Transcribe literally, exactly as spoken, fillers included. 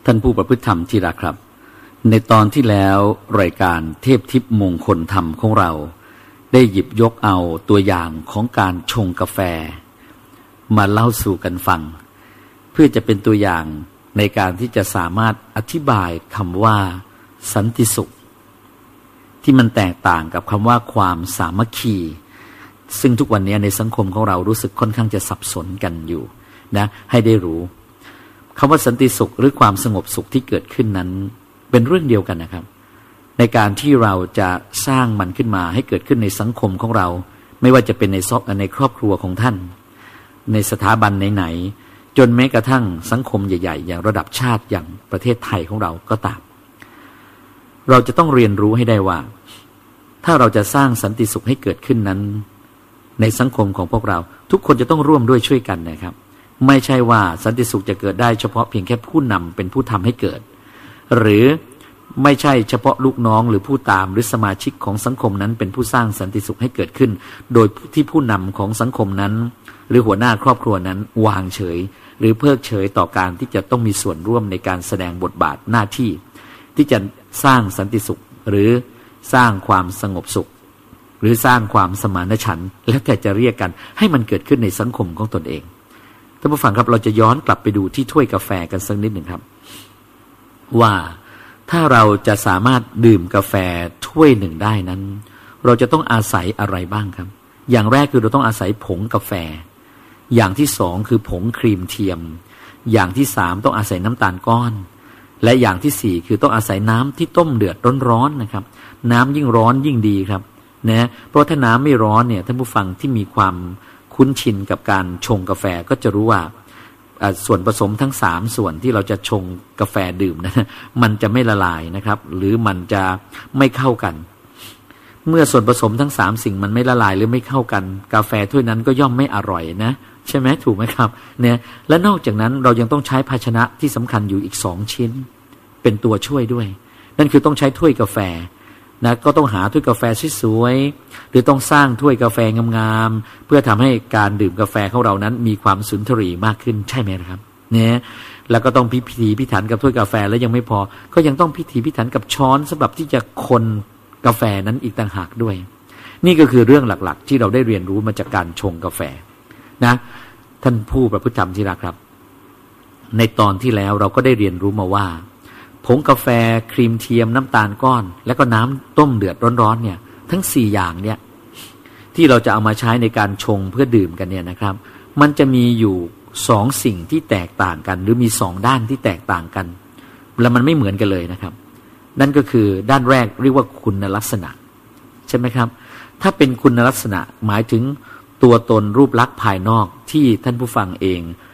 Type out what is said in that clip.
ท่านผู้ประพฤติธรรมที่รักครับในตอนที่แล้วรายการเทพทิพย์มงคลธรรมของเราได้หยิบยกเอาตัวอย่างของการชงกาแฟมาเล่าสู่กันฟังเพื่อจะเป็นตัวอย่างในการที่จะสามารถอธิบายคำว่าสันติสุขที่มันแตกต่างกับคำว่าความสามัคคีซึ่งทุกวันนี้ในสังคมของเรารู้สึกค่อนข้างจะสับสนกันอยู่นะให้ได้รู้คำว่าสันติสุขหรือความสงบสุขที่เกิดขึ้นนั้นเป็นเรื่องเดียวกันนะครับในการที่เราจะสร้างมันขึ้นมาให้เกิดขึ้นในสังคมของเราไม่ว่าจะเป็นในในครอบครัวของท่านในสถาบันไหนๆจนแม้กระทั่งสังคมใหญ่ๆอย่างระดับชาติอย่างประเทศไทยของเราก็ตามเราจะต้องเรียนรู้ให้ได้ว่าถ้าเราจะสร้างสันติสุขให้เกิดขึ้นนั้นในสังคมของพวกเราทุกคนจะต้องร่วมด้วยช่วยกันนะครับไม่ใช่ว่าสันติสุขจะเกิดได้เฉพาะเพียงแค่ผู้นำเป็นผู้ทำให้เกิดหรือไม่ใช่เฉพาะลูกน้องหรือผู้ตามหรือสมาชิกของสังคมนั้นเป็นผู้สร้างสันติสุขให้เกิดขึ้นโดยที่ผู้นำของสังคมนั้นหรือหัวหน้าครอบครัวนั้นวางเฉยหรือเพิกเฉยต่อการที่จะต้องมีส่วนร่วมในการแสดงบทบาทหน้าที่ที่จะสร้างสันติสุขหรือสร้างความสงบสุขหรือสร้างความสมานฉันท์แล้วแต่จะเรียกกันให้มันเกิดขึ้นในสังคมของตนเองท่านผู้ฟังครับเราจะย้อนกลับไปดูที่ถ้วยกาแฟกันสักนิดหนึ่งครับว่าถ้าเราจะสามารถดื่มกาแฟถ้วยหนึ่งได้นั้นเราจะต้องอาศัยอะไรบ้างครับอย่างแรกคือเราต้องอาศัยผงกาแฟอย่างที่สองคือผงครีมเทียมอย่างที่สามต้องอาศัยน้ำตาลก้อนและอย่างที่สี่คือต้องอาศัยน้ำที่ต้มเดือดร้อนๆนะครับน้ำยิ่งร้อนยิ่งดีครับนะเพราะถ้าน้ำไม่ร้อนเนี่ยท่านผู้ฟังที่มีความคุ้นชินกับการชงกาแฟก็จะรู้ว่าส่วนผสมทั้งสามส่วนที่เราจะชงกาแฟดื่มนะมันจะไม่ละลายนะครับหรือมันจะไม่เข้ากันเมื่อส่วนผสมทั้งสามสิ่งมันไม่ละลายหรือไม่เข้ากันกาแฟถ้วยนั้นก็ย่อมไม่อร่อยนะใช่ไหมถูกไหมครับเนี่ยและนอกจากนั้นเรายังต้องใช้ภาชนะที่สำคัญอยู่อีกสองชิ้นเป็นตัวช่วยด้วยนั่นคือต้องใช้ถ้วยกาแฟนะก็ต้องหาถ้วยกาแฟสวยๆหรือต้องสร้างถ้วยกาแฟงามๆเพื่อทำให้การดื่มกาแฟของเรานั้นมีความสุนทรีมากขึ้นใช่ไหมครับเนี่ยแล้วก็ต้องพิถีพิถันกับถ้วยกาแฟแล้วยังไม่พอก็ยังต้องพิถีพิถันกับช้อนสำหรับที่จะคนกาแฟนั้นอีกต่างหากด้วยนี่ก็คือเรื่องหลักๆที่เราได้เรียนรู้มาจากการชงกาแฟนะท่านผู้ประพฤติธรรมที่รักครับในตอนที่แล้วเราก็ได้เรียนรู้มาว่าผงกาแฟครีมเทียมน้ำตาลก้อนแล้วก็น้ำต้มเดือดร้อนๆเนี่ยทั้งสี่อย่างเนี่ยที่เราจะเอามาใช้ในการชงเพื่อดื่มกันเนี่ยนะครับมันจะมีอยู่สองสิ่งที่แตกต่างกันหรือมีสองด้านที่แตกต่างกันและมันไม่เหมือนกันเลยนะครับนั่นก็คือด้านแรกเรียกว่าคุณลักษณะใช่ไหมครับถ้าเป็นคุณลักษณะหมายถึงตัวตนรูปลักษณ์ภายนอกที่ท่านผู้ฟังเอง